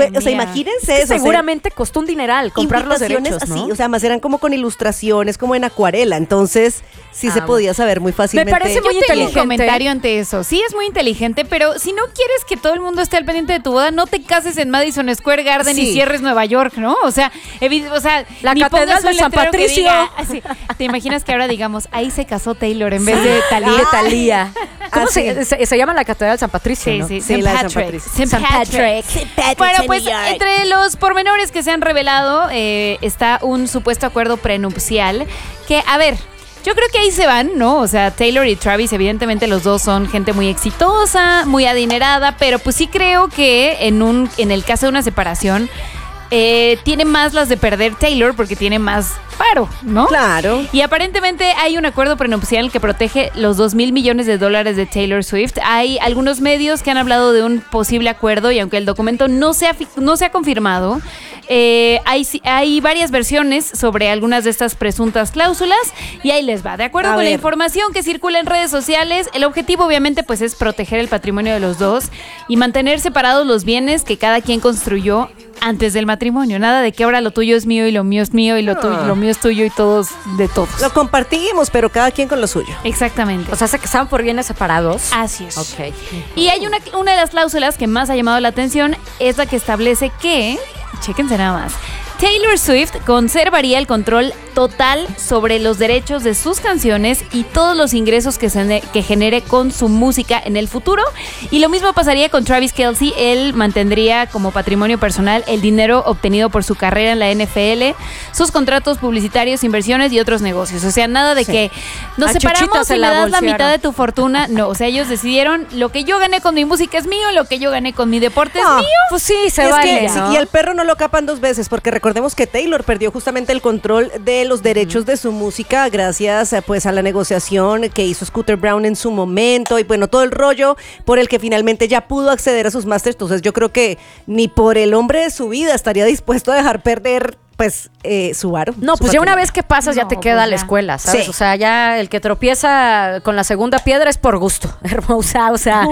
o sea, imagínense eso. Seguramente costó un dineral comprar los derechos, ¿no? Así, o sea, más eran como con ilustraciones, como en acuarela, entonces sí se podía saber muy fácilmente. Me parece muy inteligente. Un comentario ante eso. Sí, es muy inteligente, pero si no quieres que todo el mundo esté al pendiente de tu boda, no te cases en Madison Square Garden y cierres Nueva York, ¿no? O sea, la Catedral de San Patricio. ¿Te imaginas que ahora digamos, ahí se casó Taylor en vez de Thalía? ¿Cómo se llama la Catedral de San Patricio? Sí, ¿no? sí, la St. Patrick. St. Patrick. Bueno, pues entre los pormenores que se han revelado está un supuesto acuerdo prenupcial que, a ver, yo creo que ahí se van, ¿no? O sea, Taylor y Travis, evidentemente los dos son gente muy exitosa, muy adinerada, pero pues sí creo que en el caso de una separación tiene más las de perder Taylor porque tiene más paro, ¿no? Claro. Y aparentemente hay un acuerdo prenupcial que protege los $2,000 millones de Taylor Swift. Hay algunos medios que han hablado de un posible acuerdo y aunque el documento no se ha confirmado, hay varias versiones sobre algunas de estas presuntas cláusulas y ahí les va. De acuerdo con la información que circula en redes sociales, el objetivo obviamente pues es proteger el patrimonio de los dos y mantener separados los bienes que cada quien construyó antes del matrimonio. Nada de que ahora lo tuyo es mío y lo mío es mío y lo mío es tuyo y todos de todos. Lo compartimos, pero cada quien con lo suyo. Exactamente. O sea, se casaban por bienes separados. Así es. Ok. Y hay una de las cláusulas que más ha llamado la atención, es la que establece que, chéquense nada más, Taylor Swift conservaría el control total sobre los derechos de sus canciones y todos los ingresos que genere con su música en el futuro. Y lo mismo pasaría con Travis Kelce. Él mantendría como patrimonio personal el dinero obtenido por su carrera en la NFL, sus contratos publicitarios, inversiones y otros negocios. O sea, nada de que nos separamos y me das la mitad de tu fortuna. No, o sea, ellos decidieron lo que yo gané con mi música es mío, lo que yo gané con mi deporte es mío. Pues sí, se vale, ¿no? Y el perro no lo capan dos veces, porque recordemos que Taylor perdió justamente el control de los derechos de su música gracias pues a la negociación que hizo Scooter Braun en su momento y bueno, todo el rollo por el que finalmente ya pudo acceder a sus masters. Entonces yo creo que ni por el hombre de su vida estaría dispuesto a dejar perder pues su varo. No, pues ya una vez que pasas ya te queda la escuela, ¿sabes? Sí. O sea, ya el que tropieza con la segunda piedra es por gusto, hermosa, o sea,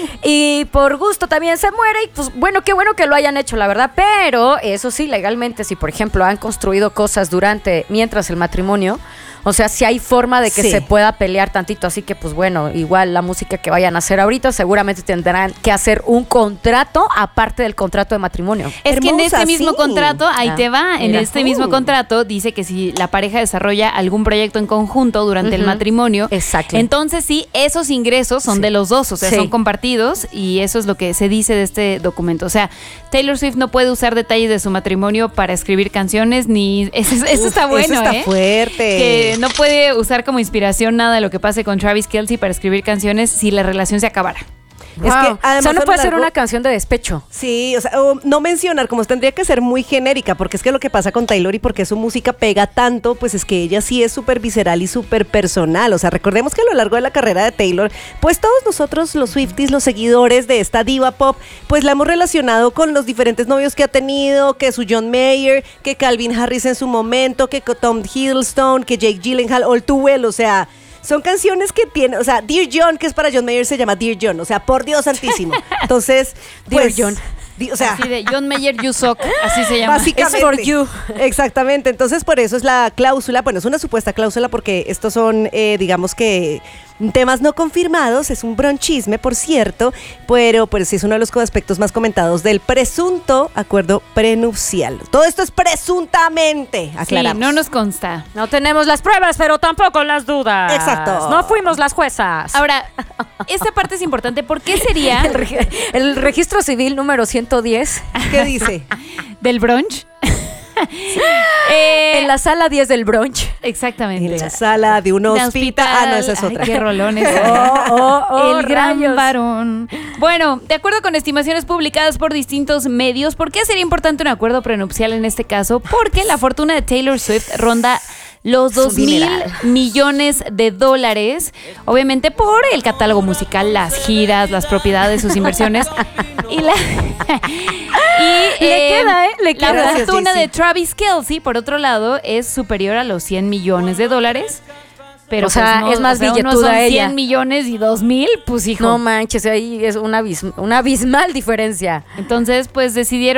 y por gusto también se muere y pues bueno, qué bueno que lo hayan hecho, la verdad, pero eso sí, legalmente, si por ejemplo han construido cosas mientras el matrimonio, o sea, si hay forma de que se pueda pelear tantito, así que pues bueno, igual la música que vayan a hacer ahorita seguramente tendrán que hacer un contrato aparte del contrato de matrimonio. Es que en este mismo contrato, ahí te va, en este mismo contrato dice que si la pareja desarrolla algún proyecto en conjunto durante el matrimonio, entonces sí, esos ingresos son de los dos, o sea, son compartidos y eso es lo que se dice de este documento. O sea, Taylor Swift no puede usar detalles de su matrimonio para escribir canciones ni... Eso está bueno, eso está fuerte. Que no puede usar como inspiración nada de lo que pase con Travis Kelce para escribir canciones si la relación se acabara. Es que además, o sea, no puede ser una canción de despecho. Sí, o sea, no mencionar, como tendría que ser muy genérica, porque es que lo que pasa con Taylor y porque su música pega tanto, pues es que ella sí es súper visceral y súper personal. O sea, recordemos que a lo largo de la carrera de Taylor, pues todos nosotros, los Swifties, los seguidores de esta diva pop, pues la hemos relacionado con los diferentes novios que ha tenido, que su John Mayer, que Calvin Harris en su momento, que Tom Hiddleston, que Jake Gyllenhaal, All Too Well, o sea... Son canciones que tienen, o sea, Dear John, que es para John Mayer, se llama Dear John, o sea, por Dios santísimo. Entonces, pues, Dear John. O sea, así de John Mayer, you suck, así se llama. Básicamente. It's for you. Exactamente, entonces por eso es la cláusula, bueno, es una supuesta cláusula porque estos son, digamos que, temas no confirmados, es un bronchisme, por cierto, pero pues sí es uno de los aspectos más comentados del presunto acuerdo prenupcial. Todo esto es presuntamente, aclaramos. Sí, no nos consta. No tenemos las pruebas, pero tampoco las dudas. Exacto. No fuimos las juezas. Ahora, esta parte es importante. ¿Por qué sería el registro civil número 110? ¿Qué dice? ¿Del brunch? En la sala 10 del brunch. Exactamente. En la sala de un hospital. Ah, no, esa es otra. Ay, qué rolones. El gran varón. Bueno, de acuerdo con estimaciones publicadas por distintos medios, ¿por qué sería importante un acuerdo prenupcial en este caso? Porque la fortuna de Taylor Swift ronda los $2,000 millones, obviamente por el catálogo musical, las giras, las propiedades, sus inversiones y la la fortuna de Travis Kelce, por otro lado, es superior a los $100 millones. Pero o sea, pues no, es más billetuda son 100 ella. millones y 2,000, pues hijo. No manches, ahí es una abismal diferencia. Entonces, pues decidieron